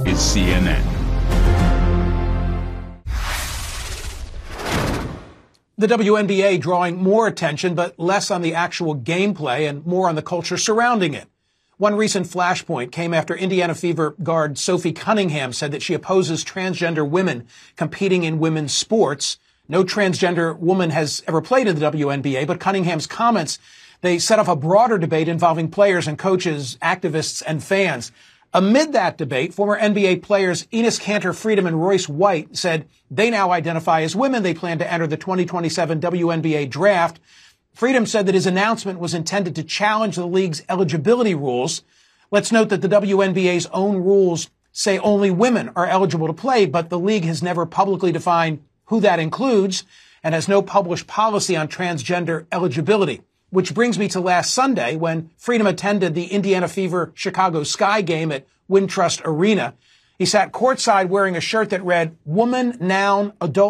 is CNN. The WNBA drawing more attention, but less on the actual gameplay and more on the culture surrounding it. One recent flashpoint came after Indiana Fever guard Sophie Cunningham said that she opposes transgender women competing in women's sports. No transgender woman has ever played in the WNBA, but Cunningham's comments, they set off a broader debate involving players and coaches, activists, and fans. Amid that debate, former NBA players Enes Kanter Freedom and Royce White said they now identify as women. They plan to enter the 2027 WNBA draft. Freedom said that his announcement was intended to challenge the league's eligibility rules. Let's note that the WNBA's own rules say only women are eligible to play, but the league has never publicly defined who that includes and has no published policy on transgender eligibility. Which brings me to last Sunday when Freedom attended the Indiana Fever Chicago Sky game at Wintrust Arena. He sat courtside wearing a shirt that read, "Woman, Noun, Adult."